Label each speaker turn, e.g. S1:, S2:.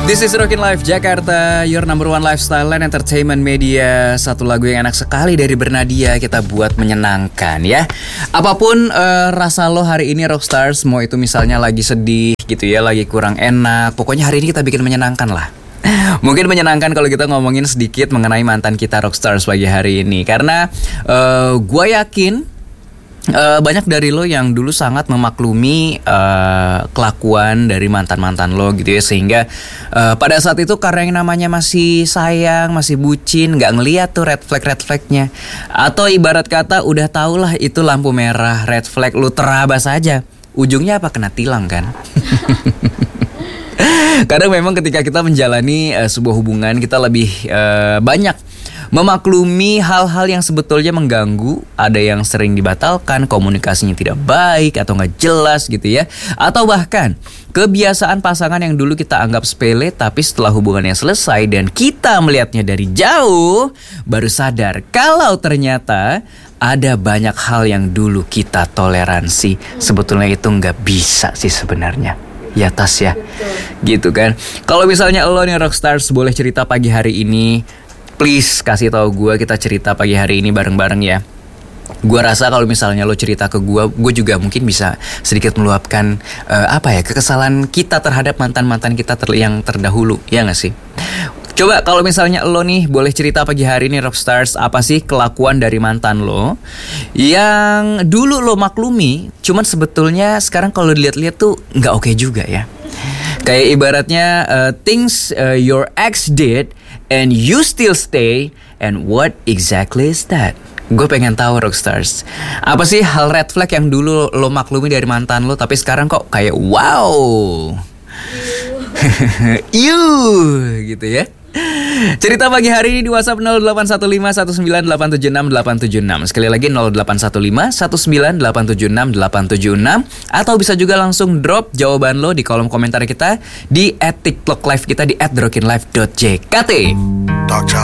S1: This is Rockin Life Jakarta, your number one lifestyle and entertainment media. Satu lagu yang enak sekali dari Bernadia kita buat menyenangkan ya. Apapun rasa lo hari ini Rockstars, mau itu misalnya lagi sedih gitu ya, lagi kurang enak, pokoknya hari ini kita bikin menyenangkan lah. Mungkin menyenangkan kalau kita ngomongin sedikit mengenai mantan kita Rockstars pagi hari ini. Karena gue yakin banyak dari lo yang dulu sangat memaklumi kelakuan dari mantan-mantan lo gitu ya. Sehingga pada saat itu karena yang namanya masih sayang, masih bucin, gak ngeliat tuh red flag-nya. Atau ibarat kata udah tau lah itu lampu merah, red flag, lu terabas aja. Ujungnya apa? Kena tilang kan. Kadang memang ketika kita menjalani sebuah hubungan, kita lebih banyak memaklumi hal-hal yang sebetulnya mengganggu. Ada yang sering dibatalkan, komunikasinya tidak baik atau gak jelas gitu ya. Atau bahkan kebiasaan pasangan yang dulu kita anggap sepele, tapi setelah hubungannya selesai dan kita melihatnya dari jauh, baru sadar kalau ternyata ada banyak hal yang dulu kita toleransi, sebetulnya itu gak bisa sih sebenarnya. Ya Tas ya. Betul. Gitu kan. Kalau misalnya lo nih Rockstars boleh cerita pagi hari ini, please kasih tahu gue, kita cerita pagi hari ini bareng-bareng ya. Gue rasa kalau misalnya lo cerita ke gue juga mungkin bisa sedikit meluapkan kekesalan kita terhadap mantan-mantan kita yang terdahulu, ya gak sih? Coba kalau misalnya lo nih boleh cerita pagi hari ini Rockstars, apa sih kelakuan dari mantan lo yang dulu lo maklumi, cuman sebetulnya sekarang kalau dilihat-lihat tuh gak oke juga ya. Kayak ibaratnya things your ex did and you still stay, and what exactly is that? Gue pengen tahu Rockstars, apa sih hal red flag yang dulu lo maklumi dari mantan lo, tapi sekarang kok kayak wow, gitu ya. Cerita pagi hari ini di WhatsApp 081519876876. Sekali lagi 081519876876. Atau bisa juga langsung drop jawaban lo di kolom komentar kita di @TikTok live kita di @rockinlife.jkt.